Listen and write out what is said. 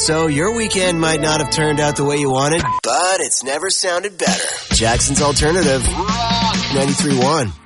So your weekend might not have turned out the way you wanted, but it's never sounded better. Jackson's Alternative, 93.1.